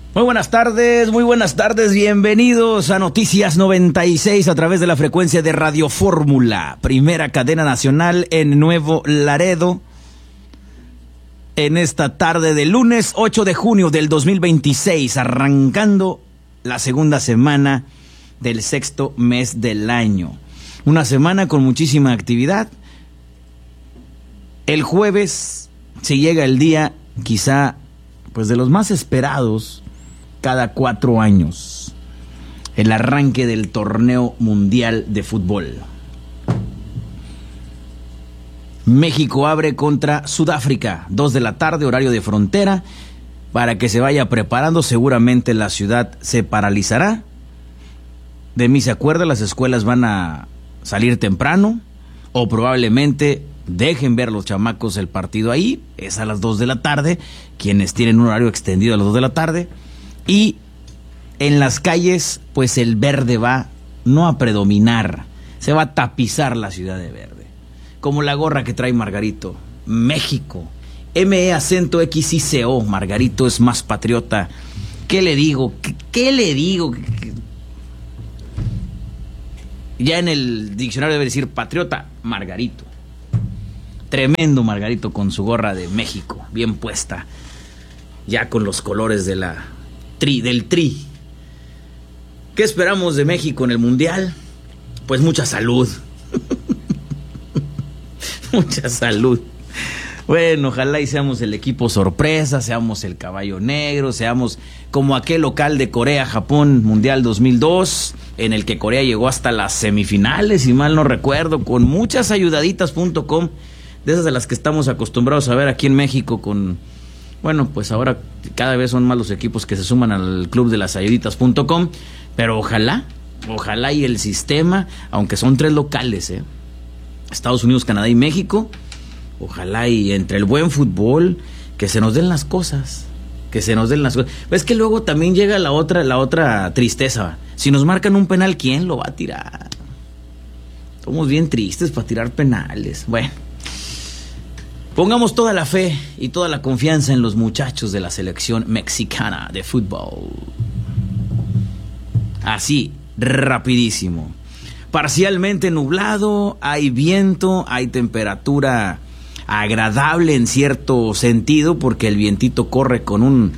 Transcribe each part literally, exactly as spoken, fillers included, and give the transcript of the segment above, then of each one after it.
Muy buenas tardes, muy buenas tardes, bienvenidos a Noticias noventa y seis a través de la frecuencia de Radio Fórmula, primera cadena nacional en Nuevo Laredo, en esta tarde de lunes ocho de junio del dos mil veintiséis, arrancando la segunda semana del sexto mes del año. Una semana con muchísima actividad. El jueves se llega el día quizá pues de los más esperados cada cuatro años, el arranque del torneo mundial de fútbol. México abre contra Sudáfrica, dos de la tarde, horario de frontera, para que se vaya preparando. Seguramente la ciudad se paralizará. De mí se acuerda, las escuelas van a salir temprano, o probablemente dejen ver los chamacos el partido ahí, es a las dos de la tarde, quienes tienen un horario extendido a las dos de la tarde. Y en las calles, pues el verde va no a predominar, se va a tapizar la ciudad de verde. Como la gorra que trae Margarito. México, M E acento X I C O, Margarito es más patriota. ¿Qué le digo? ¿Qué, qué le digo? Ya en el diccionario debe decir patriota, Margarito. Tremendo Margarito con su gorra de México, bien puesta. Ya con los colores de la... Tri, del Tri. ¿Qué esperamos de México en el Mundial? Pues mucha salud. Mucha salud. Bueno, ojalá y seamos el equipo sorpresa, seamos el caballo negro, seamos como aquel local de Corea-Japón Mundial dos mil dos, en el que Corea llegó hasta las semifinales, si mal no recuerdo, con muchas ayudaditas punto com, de esas de las que estamos acostumbrados a ver aquí en México con... Bueno, pues ahora cada vez son más los equipos que se suman al club de las ayuditas punto com, pero ojalá, ojalá y el sistema, aunque son tres locales, ¿eh? Estados Unidos, Canadá y México, ojalá y entre el buen fútbol, que se nos den las cosas, que se nos den las cosas. Es que luego también llega la otra, la otra tristeza. Si nos marcan un penal, ¿quién lo va a tirar? Somos bien tristes para tirar penales. Bueno. Pongamos toda la fe y toda la confianza en los muchachos de la selección mexicana de fútbol. Así, rapidísimo. Parcialmente nublado, hay viento, hay temperatura agradable en cierto sentido, porque el vientito corre con un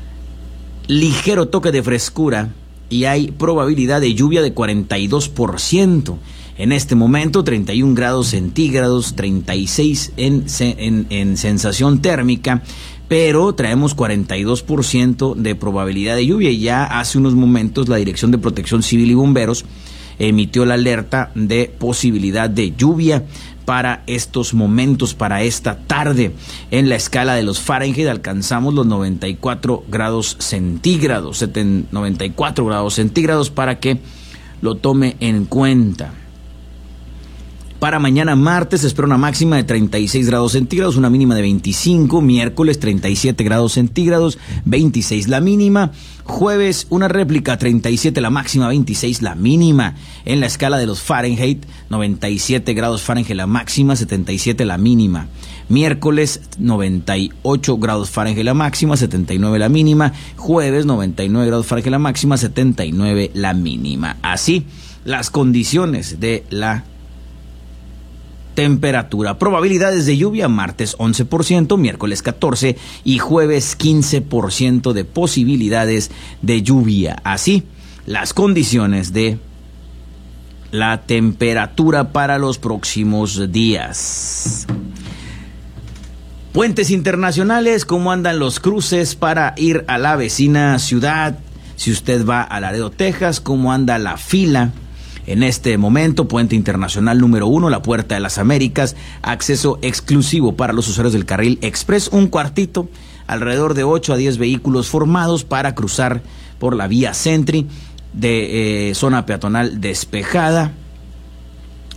ligero toque de frescura y hay probabilidad de lluvia de cuarenta y dos por ciento. En este momento, treinta y un grados centígrados, treinta y seis en, en, en sensación térmica, pero traemos cuarenta y dos por ciento de probabilidad de lluvia. Y ya hace unos momentos la Dirección de Protección Civil y Bomberos emitió la alerta de posibilidad de lluvia para estos momentos, para esta tarde. En la escala de los Fahrenheit alcanzamos los noventa y cuatro grados centígrados, noventa y cuatro grados centígrados, para que lo tome en cuenta. Para mañana martes se espera una máxima de treinta y seis grados centígrados, una mínima de veinticinco. Miércoles treinta y siete grados centígrados, veintiséis la mínima. Jueves una réplica, treinta y siete la máxima, veintiséis la mínima. En la escala de los Fahrenheit, noventa y siete grados Fahrenheit la máxima, setenta y siete la mínima. Miércoles noventa y ocho grados Fahrenheit la máxima, setenta y nueve la mínima. Jueves noventa y nueve grados Fahrenheit la máxima, setenta y nueve la mínima. Así las condiciones de la temperatura. Probabilidades de lluvia: martes once por ciento, miércoles catorce por ciento y jueves quince por ciento de posibilidades de lluvia. Así las condiciones de la temperatura para los próximos días. Puentes internacionales, ¿cómo andan los cruces para ir a la vecina ciudad? Si usted va a Laredo, Texas, ¿cómo anda la fila? En este momento, puente internacional número uno, la Puerta de las Américas, acceso exclusivo para los usuarios del carril express, un cuartito, alrededor de ocho a diez vehículos formados para cruzar por la vía Sentry de eh, zona peatonal despejada.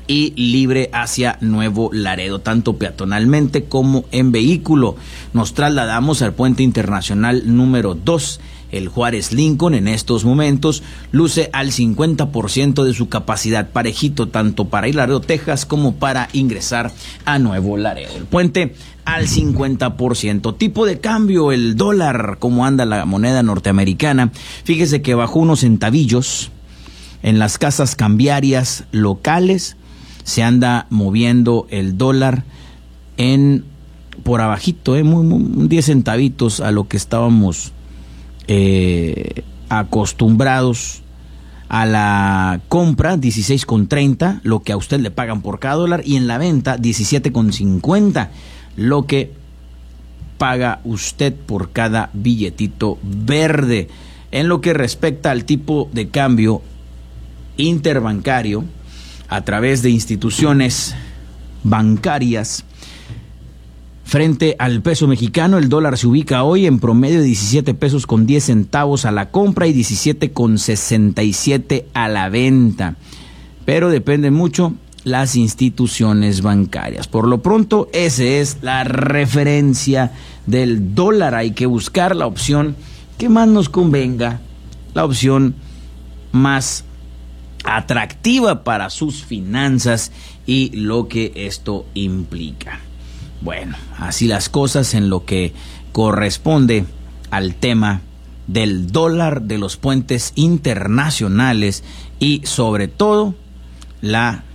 y libre hacia Nuevo Laredo, tanto peatonalmente como en vehículo. Nos trasladamos al puente internacional número dos. El Juárez Lincoln en estos momentos luce al cincuenta por ciento de su capacidad, parejito tanto para ir a Laredo, Texas, como para ingresar a Nuevo Laredo. El puente al cincuenta por ciento. Tipo de cambio, el dólar, cómo anda la moneda norteamericana. Fíjese que bajó unos centavillos en las casas cambiarias locales. Se anda moviendo el dólar en por abajito, eh, muy, muy, diez centavitos a lo que estábamos Eh, acostumbrados a la compra, dieciséis con treinta, lo que a usted le pagan por cada dólar, y en la venta diecisiete con cincuenta, lo que paga usted por cada billetito verde. En lo que respecta al tipo de cambio interbancario, a través de instituciones bancarias, frente al peso mexicano, el dólar se ubica hoy en promedio de diecisiete pesos con diez centavos a la compra y diecisiete con sesenta y siete a la venta. Pero depende mucho las instituciones bancarias. Por lo pronto, esa es la referencia del dólar. Hay que buscar la opción que más nos convenga, la opción más atractiva para sus finanzas y lo que esto implica. Bueno, así las cosas en lo que corresponde al tema del dólar, de los puentes internacionales y sobre todo la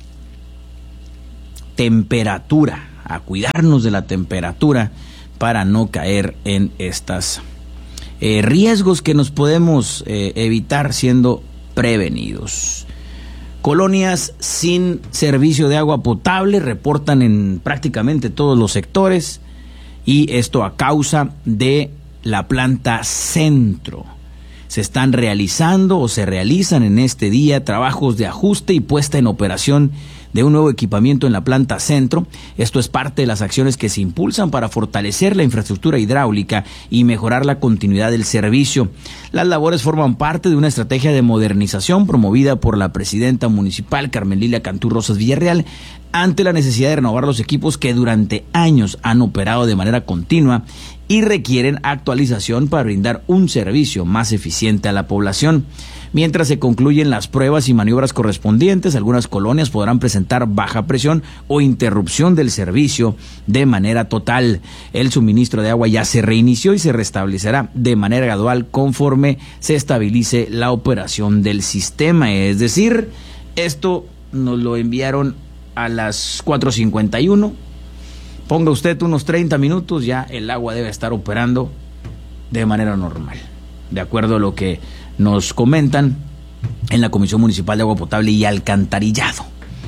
temperatura, a cuidarnos de la temperatura para no caer en estos eh, riesgos que nos podemos eh, evitar siendo prevenidos. Colonias sin servicio de agua potable reportan en prácticamente todos los sectores, y esto a causa de la planta Centro. Se están realizando o se realizan en este día trabajos de ajuste y puesta en operación de un nuevo equipamiento en la planta Centro. Esto es parte de las acciones que se impulsan para fortalecer la infraestructura hidráulica y mejorar la continuidad del servicio. Las labores forman parte de una estrategia de modernización promovida por la presidenta municipal Carmen Lilia Cantú Rosas Villarreal, ante la necesidad de renovar los equipos que durante años han operado de manera continua y requieren actualización para brindar un servicio más eficiente a la población. Mientras se concluyen las pruebas y maniobras correspondientes, algunas colonias podrán presentar baja presión o interrupción del servicio de manera total. El suministro de agua ya se reinició y se restablecerá de manera gradual conforme se estabilice la operación del sistema. Es decir, esto nos lo enviaron a las cuatro cincuenta y uno. Ponga usted unos treinta minutos, ya el agua debe estar operando de manera normal, de acuerdo a lo que nos comentan en la Comisión Municipal de Agua Potable y Alcantarillado.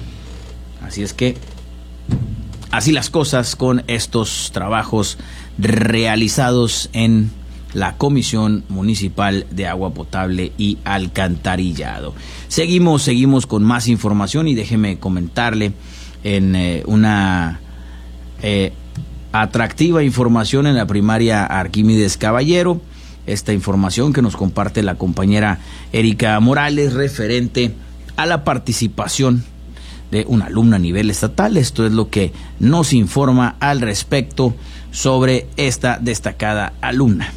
Así es que, así las cosas con estos trabajos realizados en la Comisión Municipal de Agua Potable y Alcantarillado. Seguimos, seguimos con más información, y déjeme comentarle en eh, una eh, atractiva información en la primaria Arquímedes Caballero. Esta información que nos comparte la compañera Erika Morales referente a la participación de una alumna a nivel estatal. Esto es lo que nos informa al respecto sobre esta destacada alumna.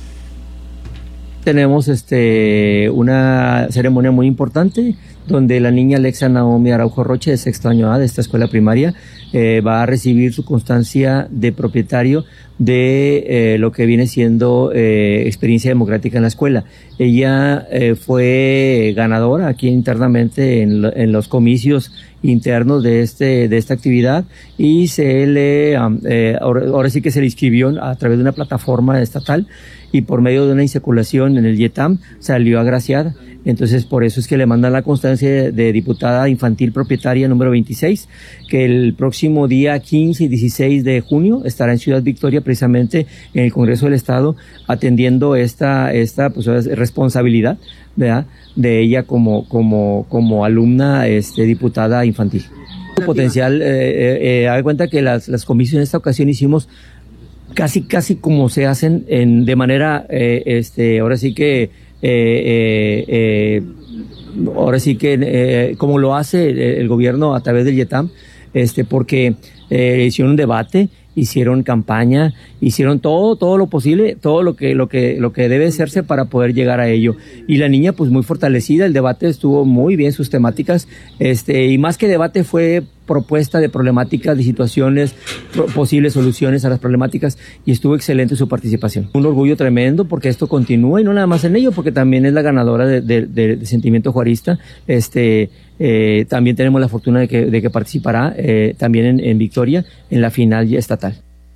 Tenemos este una ceremonia muy importante donde la niña Alexa Naomi Araujo Roche, de sexto año A de esta escuela primaria, eh, va a recibir su constancia de propietario de eh, lo que viene siendo eh, experiencia democrática en la escuela. Ella eh, fue ganadora aquí internamente en, lo, en los comicios internos de este de esta actividad, y se le um, eh, ahora, ahora sí que se le inscribió a través de una plataforma estatal, y por medio de una insaculación en el YETAM salió agraciada. Entonces, por eso es que le mandan la constancia de, de diputada infantil propietaria número veintiséis, que el próximo día quince y dieciséis de junio estará en Ciudad Victoria, precisamente en el Congreso del Estado, atendiendo esta esta pues responsabilidad, ¿verdad?, de ella como como como alumna este diputada infantil. Potencial, eh, eh, hay cuenta que las las comisiones en esta ocasión hicimos casi casi como se hacen en de manera eh, este ahora sí que eh, eh, ahora sí que eh, como lo hace el, el gobierno a través del YETAM, este, porque eh, hicieron un debate, hicieron campaña, hicieron todo, todo lo posible, todo lo que, lo que, lo que debe hacerse para poder llegar a ello. Y la niña, pues muy fortalecida, el debate estuvo muy bien, sus temáticas, este, y más que debate fue propuesta de problemáticas, de situaciones, pro- posibles soluciones a las problemáticas, y estuvo excelente su participación. Un orgullo tremendo porque esto continúa, y no nada más en ello, porque también es la ganadora de, de, de, de Sentimiento Juarista. Este, eh, también tenemos la fortuna de que, de que participará eh, también en, en Victoria, en la final estatal.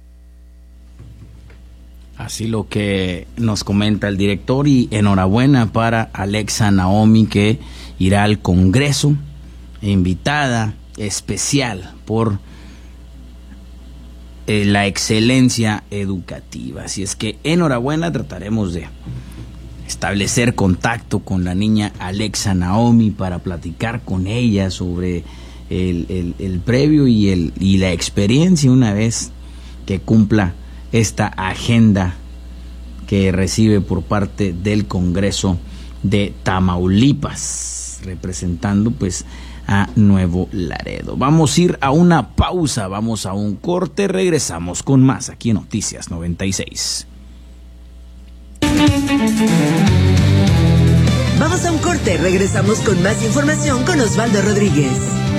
Así lo que nos comenta el director, y enhorabuena para Alexa Naomi, que irá al Congreso, invitada especial por eh, la excelencia educativa. Así es que enhorabuena, trataremos de establecer contacto con la niña Alexa Naomi para platicar con ella sobre el, el, el previo y, el, y la experiencia una vez que cumpla esta agenda que recibe por parte del Congreso de Tamaulipas, representando pues a Nuevo Laredo. Vamos a ir a una pausa, vamos a un corte, regresamos con más aquí en Noticias noventa y seis. Vamos a un corte, regresamos con más información con Osvaldo Rodríguez.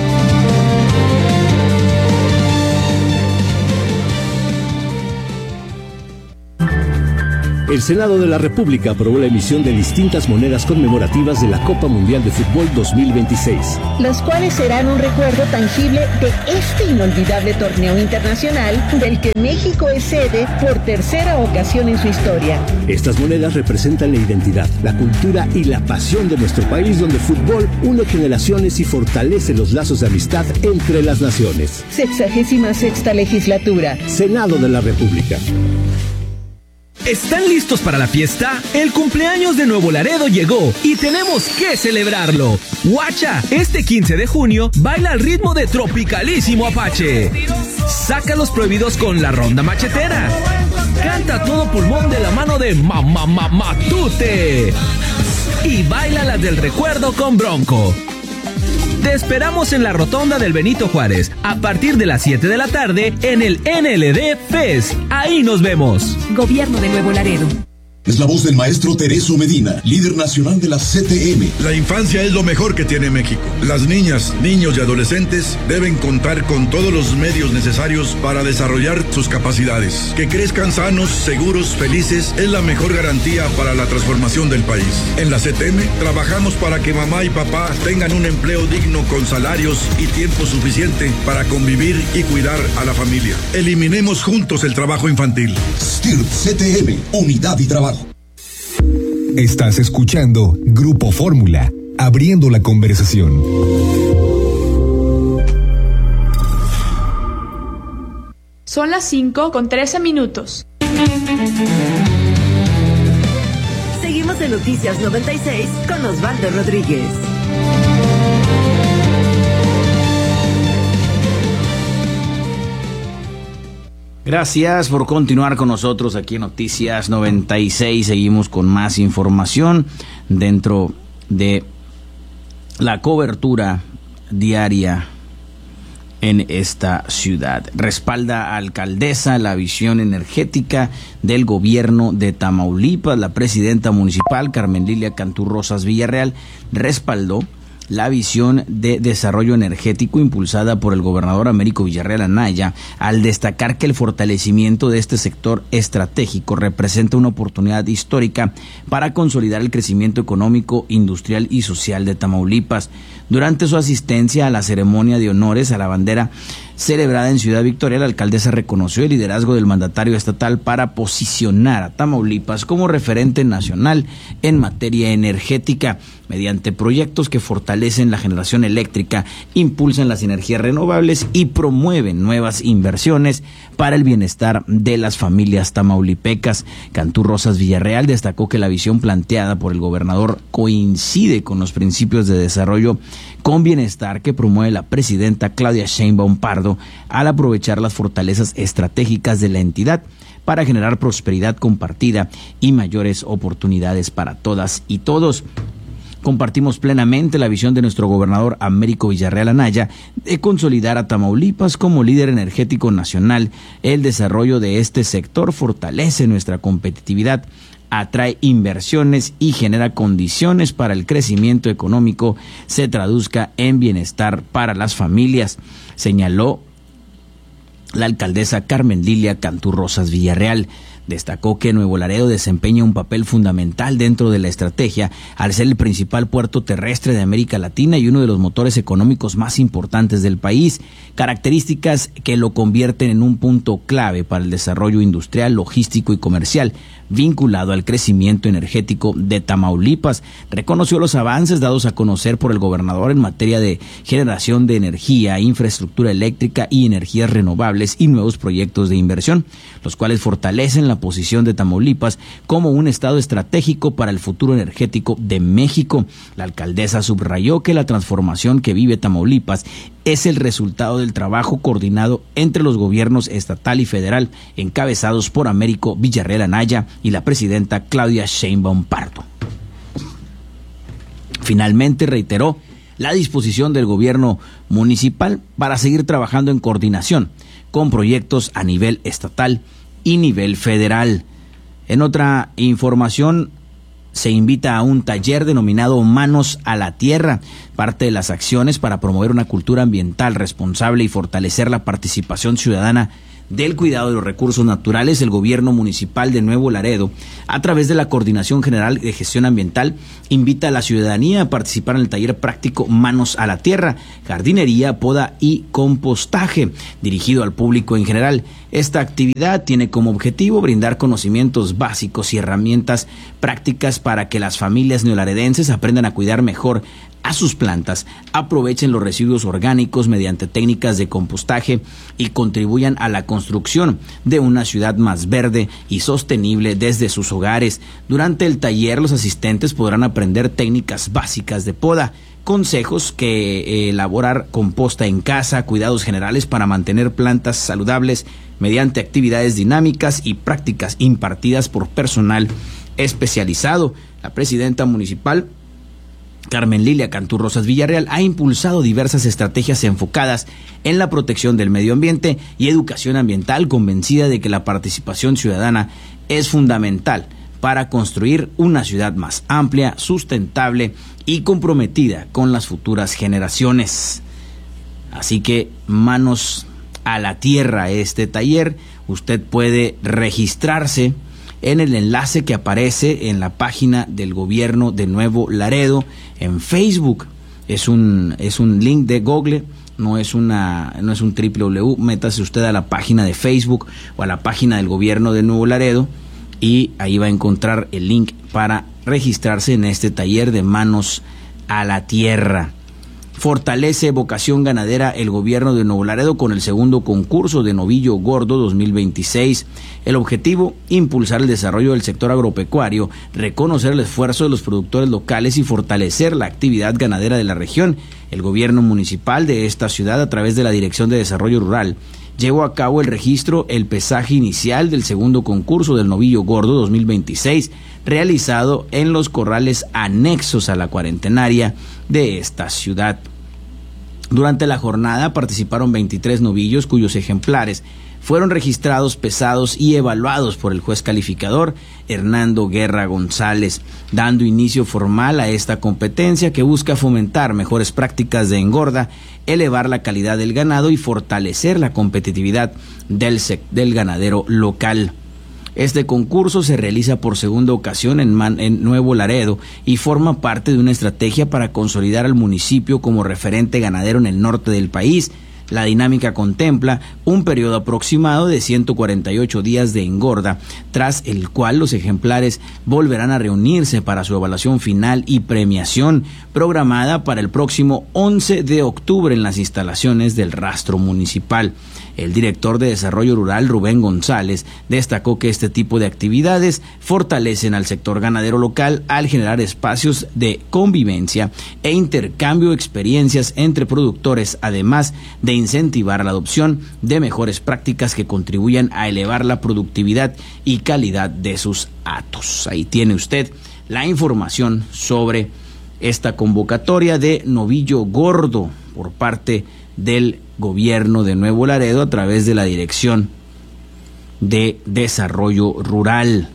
El Senado de la República aprobó la emisión de distintas monedas conmemorativas de la Copa Mundial de Fútbol dos mil veintiséis. Las cuales serán un recuerdo tangible de este inolvidable torneo internacional del que México es sede por tercera ocasión en su historia. Estas monedas representan la identidad, la cultura y la pasión de nuestro país, donde el fútbol une generaciones y fortalece los lazos de amistad entre las naciones. Sexagésima sexta legislatura. Senado de la República. ¿Están listos para la fiesta? El cumpleaños de Nuevo Laredo llegó y tenemos que celebrarlo. Guacha, este quince de junio baila al ritmo de Tropicalísimo Apache. Saca los prohibidos con la ronda machetera. Canta a todo pulmón de la mano de Mamá Matute. Y baila las del recuerdo con Bronco. Te esperamos en la rotonda del Benito Juárez a partir de las siete de la tarde en el N L D Fest. Ahí nos vemos. Gobierno de Nuevo Laredo. Es la voz del maestro Tereso Medina, líder nacional de la C T M. La infancia es lo mejor que tiene México. Las niñas, niños y adolescentes deben contar con todos los medios necesarios para desarrollar sus capacidades. Que crezcan sanos, seguros, felices es la mejor garantía para la transformación del país. En la C T M trabajamos para que mamá y papá tengan un empleo digno con salarios y tiempo suficiente para convivir y cuidar a la familia. Eliminemos juntos el trabajo infantil. S T I R P C T M, unidad y trabajo. Estás escuchando Grupo Fórmula, abriendo la conversación. Son las cinco con trece minutos. Seguimos en Noticias noventa y seis con Osvaldo Rodríguez. Gracias por continuar con nosotros aquí en Noticias noventa y seis. Seguimos con más información dentro de la cobertura diaria en esta ciudad. Respalda a alcaldesa la visión energética del gobierno de Tamaulipas. La presidenta municipal, Carmen Lilia Cantú Rosas Villarreal, respaldó la visión de desarrollo energético impulsada por el gobernador Américo Villarreal Anaya, al destacar que el fortalecimiento de este sector estratégico representa una oportunidad histórica para consolidar el crecimiento económico, industrial y social de Tamaulipas. Durante su asistencia a la ceremonia de honores a la bandera celebrada en Ciudad Victoria, la alcaldesa reconoció el liderazgo del mandatario estatal para posicionar a Tamaulipas como referente nacional en materia energética, mediante proyectos que fortalecen la generación eléctrica, impulsan las energías renovables y promueven nuevas inversiones para el bienestar de las familias tamaulipecas. Cantú Rosas Villarreal destacó que la visión planteada por el gobernador coincide con los principios de desarrollo con bienestar que promueve la presidenta Claudia Sheinbaum Pardo al aprovechar las fortalezas estratégicas de la entidad para generar prosperidad compartida y mayores oportunidades para todas y todos. Compartimos plenamente la visión de nuestro gobernador Américo Villarreal Anaya de consolidar a Tamaulipas como líder energético nacional. El desarrollo de este sector fortalece nuestra competitividad, atrae inversiones y genera condiciones para el crecimiento económico se traduzca en bienestar para las familias, señaló la alcaldesa Carmen Lilia Cantú Rosas Villarreal. Destacó que Nuevo Laredo desempeña un papel fundamental dentro de la estrategia al ser el principal puerto terrestre de América Latina y uno de los motores económicos más importantes del país, características que lo convierten en un punto clave para el desarrollo industrial, logístico y comercial vinculado al crecimiento energético de Tamaulipas. Reconoció los avances dados a conocer por el gobernador en materia de generación de energía, infraestructura eléctrica y energías renovables y nuevos proyectos de inversión, los cuales fortalecen la posición de Tamaulipas como un estado estratégico para el futuro energético de México. La alcaldesa subrayó que la transformación que vive Tamaulipas es el resultado del trabajo coordinado entre los gobiernos estatal y federal, encabezados por Américo Villarreal Anaya y la presidenta Claudia Sheinbaum Pardo. Finalmente reiteró la disposición del gobierno municipal para seguir trabajando en coordinación con proyectos a nivel estatal y nivel federal. En otra información, se invita a un taller denominado Manos a la Tierra, parte de las acciones para promover una cultura ambiental responsable y fortalecer la participación ciudadana del cuidado de los recursos naturales. El gobierno municipal de Nuevo Laredo, a través de la Coordinación General de Gestión Ambiental, invita a la ciudadanía a participar en el taller práctico Manos a la Tierra, jardinería, poda y compostaje, dirigido al público en general. Esta actividad tiene como objetivo brindar conocimientos básicos y herramientas prácticas para que las familias neolaredenses aprendan a cuidar mejor a sus plantas, aprovechen los residuos orgánicos mediante técnicas de compostaje y contribuyan a la construcción de una ciudad más verde y sostenible desde sus hogares. Durante el taller, los asistentes podrán aprender técnicas básicas de poda, consejos que eh, elaborar composta en casa, cuidados generales para mantener plantas saludables mediante actividades dinámicas y prácticas impartidas por personal especializado. La presidenta municipal, Carmen Lilia Cantú Rosas Villarreal, ha impulsado diversas estrategias enfocadas en la protección del medio ambiente y educación ambiental, convencida de que la participación ciudadana es fundamental para construir una ciudad más amplia, sustentable y comprometida con las futuras generaciones. Así que manos a la tierra este taller. Usted puede registrarse en el enlace que aparece en la página del gobierno de Nuevo Laredo en Facebook. Es un es un link de Google, no es una no es un www. Métase usted a la página de Facebook o a la página del gobierno de Nuevo Laredo y ahí va a encontrar el link para registrarse en este taller de Manos a la Tierra. Fortalece vocación ganadera el gobierno de Nuevo Laredo con el segundo concurso de Novillo Gordo dos mil veintiséis. El objetivo, impulsar el desarrollo del sector agropecuario, reconocer el esfuerzo de los productores locales y fortalecer la actividad ganadera de la región. El gobierno municipal de esta ciudad, a través de la Dirección de Desarrollo Rural, llevó a cabo el registro, el pesaje inicial del segundo concurso del Novillo Gordo dos mil veintiséis, realizado en los corrales anexos a la cuarentenaria de esta ciudad. Durante la jornada participaron veintitrés novillos cuyos ejemplares fueron registrados, pesados y evaluados por el juez calificador Hernando Guerra González, dando inicio formal a esta competencia que busca fomentar mejores prácticas de engorda, elevar la calidad del ganado y fortalecer la competitividad del, del ganadero local. Este concurso se realiza por segunda ocasión en, Man, en Nuevo Laredo y forma parte de una estrategia para consolidar al municipio como referente ganadero en el norte del país. La dinámica contempla un periodo aproximado de ciento cuarenta y ocho días de engorda, tras el cual los ejemplares volverán a reunirse para su evaluación final y premiación, programada para el próximo once de octubre en las instalaciones del rastro municipal. El director de Desarrollo Rural, Rubén González, destacó que este tipo de actividades fortalecen al sector ganadero local al generar espacios de convivencia e intercambio de experiencias entre productores, además de incentivar la adopción de mejores prácticas que contribuyan a elevar la productividad y calidad de sus hatos. Ahí tiene usted la información sobre esta convocatoria de Novillo Gordo por parte del gobierno de Nuevo Laredo a través de la Dirección de Desarrollo Rural.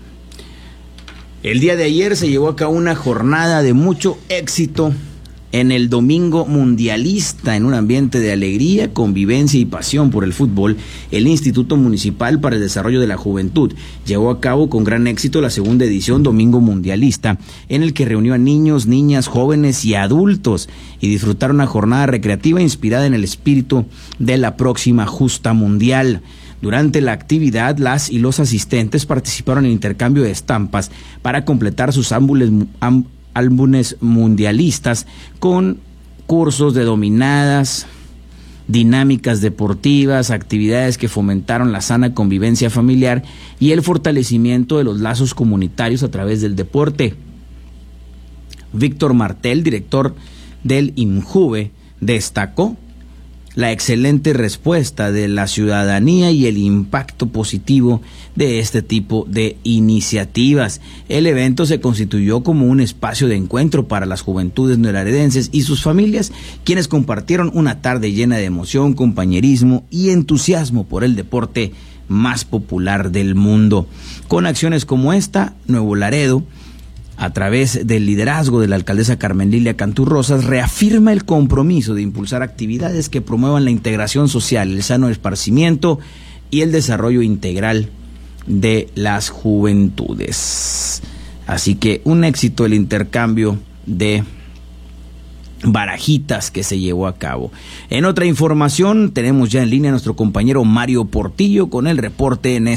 El día de ayer se llevó a cabo una jornada de mucho éxito en el Domingo Mundialista, en un ambiente de alegría, convivencia y pasión por el fútbol. El Instituto Municipal para el Desarrollo de la Juventud llevó a cabo con gran éxito la segunda edición Domingo Mundialista, en el que reunió a niños, niñas, jóvenes y adultos y disfrutaron una jornada recreativa inspirada en el espíritu de la próxima justa mundial. Durante la actividad, las y los asistentes participaron en intercambio de estampas para completar sus álbumes álbumes mundialistas con cursos de dominadas, dinámicas deportivas, actividades que fomentaron la sana convivencia familiar y el fortalecimiento de los lazos comunitarios a través del deporte. Víctor Martel, director del INJUVE, destacó la excelente respuesta de la ciudadanía y el impacto positivo de este tipo de iniciativas. El evento se constituyó como un espacio de encuentro para las juventudes neolaredenses y sus familias, quienes compartieron una tarde llena de emoción, compañerismo y entusiasmo por el deporte más popular del mundo. Con acciones como esta, Nuevo Laredo, a través del liderazgo de la alcaldesa Carmen Lilia Cantú Rosas, reafirma el compromiso de impulsar actividades que promuevan la integración social, el sano esparcimiento y el desarrollo integral de las juventudes. Así que un éxito el intercambio de barajitas que se llevó a cabo. En otra información, tenemos ya en línea a nuestro compañero Mario Portillo con el reporte en